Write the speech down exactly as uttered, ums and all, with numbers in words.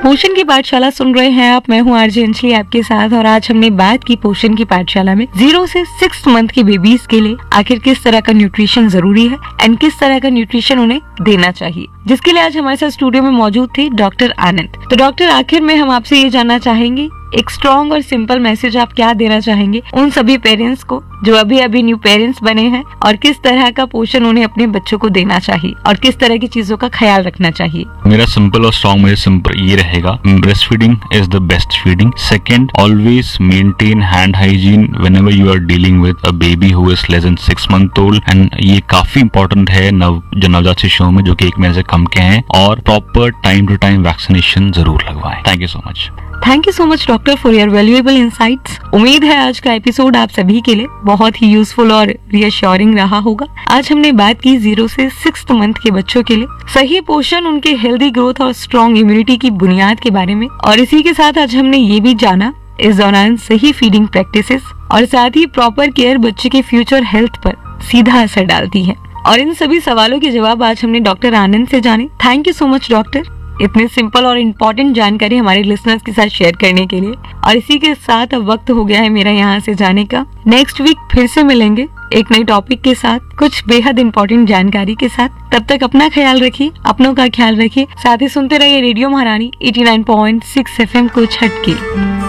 पोषण की पाठशाला सुन रहे हैं आप। मैं हूँ आरजे अंजलि आपके साथ, और आज हमने बात की पोषण की पाठशाला में जीरो से सिक्स मंथ के बेबीज के लिए आखिर किस तरह का न्यूट्रिशन जरूरी है एंड किस तरह का न्यूट्रिशन उन्हें देना चाहिए, जिसके लिए आज हमारे साथ स्टूडियो में मौजूद थे डॉक्टर आनंद। तो डॉक्टर, आखिर में हम आपसे ये जानना चाहेंगे, एक स्ट्रॉन्ग और सिंपल मैसेज आप क्या देना चाहेंगे उन सभी पेरेंट्स को जो अभी अभी न्यू पेरेंट्स बने हैं, और किस तरह का पोषण उन्हें अपने बच्चों को देना चाहिए और किस तरह की चीजों का ख्याल रखना चाहिए? मेरा सिंपल और स्ट्रॉन्ग मेरे सिंपल ये रहेगा, breast feeding is the best feeding. Second, always maintain hand hygiene whenever you are dealing with a baby who is less than six month old, and ये काफी इंपॉर्टेंट है नव जो नवजात शिशुओं में जो कि एक महीने से कम के हैं, और proper time to time vaccination जरूर लगवाएं। Thank you so much. Thank you so much doctor for your valuable insights. उम्मीद है आज का एपिसोड आप सभी के लिए बहुत ही यूजफुल और रियश्योरिंग रहा होगा। आज हमने बात की जीरो से सिक्स मंथ के बच्चों के लिए सही पोषण, उनके हेल्दी ग्रोथ और स्ट्रॉन्ग इम्यूनिटी की बुनियाद के बारे में, और इसी के साथ आज हमने ये भी जाना इस दौरान सही फीडिंग प्रैक्टिसेस और साथ ही प्रॉपर केयर बच्चे के फ्यूचर हेल्थ पर सीधा असर डालती है। और इन सभी सवालों के जवाब आज हमने डॉक्टर आनंद से जाने। Thank you so much doctor, इतने सिंपल और इम्पोर्टेंट जानकारी हमारे लिसनर्स के साथ शेयर करने के लिए। और इसी के साथ अब वक्त हो गया है मेरा यहाँ से जाने का। नेक्स्ट वीक फिर से मिलेंगे एक नई टॉपिक के साथ, कुछ बेहद इम्पोर्टेंट जानकारी के साथ। तब तक अपना ख्याल रखिए, अपनों का ख्याल रखिए, साथ ही सुनते रहिए रेडियो महारानी eighty nine point six F M को छटके।